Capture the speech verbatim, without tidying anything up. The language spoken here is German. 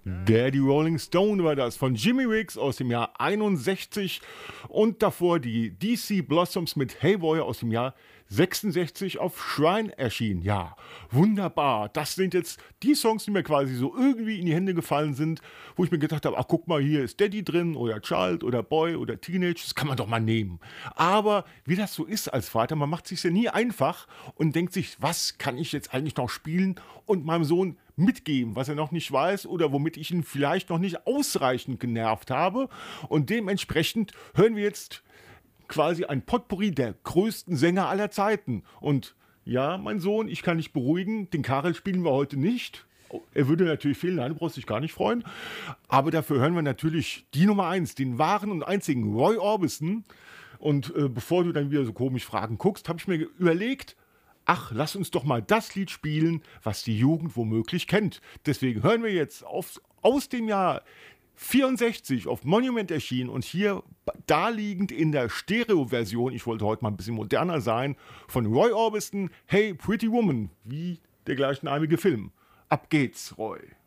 Der die Rolling Stone war das von Jimmy Riggs aus dem Jahr einundsechzig und davor die D C Blossoms mit Hey Boy aus dem Jahr sechsundsechzig auf Shrine erschienen. Ja, wunderbar. Das sind jetzt die Songs, die mir quasi so irgendwie in die Hände gefallen sind, wo ich mir gedacht habe, ach guck mal, hier ist Daddy drin oder Child oder Boy oder Teenage, das kann man doch mal nehmen. Aber wie das so ist als Vater, man macht es sich ja nie einfach und denkt sich, was kann ich jetzt eigentlich noch spielen und meinem Sohn mitgeben, was er noch nicht weiß oder womit ich ihn vielleicht noch nicht ausreichend genervt habe. Und dementsprechend hören wir jetzt quasi ein Potpourri der größten Sänger aller Zeiten. Und ja, mein Sohn, ich kann dich beruhigen, den Karel spielen wir heute nicht. Er würde natürlich fehlen, nein, du brauchst dich gar nicht freuen. Aber dafür hören wir natürlich die Nummer eins, den wahren und einzigen Roy Orbison. Und äh, bevor du dann wieder so komisch Fragen guckst, habe ich mir überlegt, ach, lass uns doch mal das Lied spielen, was die Jugend womöglich kennt. Deswegen hören wir jetzt auf, aus dem Jahr vierundsechzig auf Monument erschienen und hier daliegend in der Stereo-Version, ich wollte heute mal ein bisschen moderner sein, von Roy Orbison, Hey Pretty Woman, wie der gleichnamige Film. Ab geht's, Roy.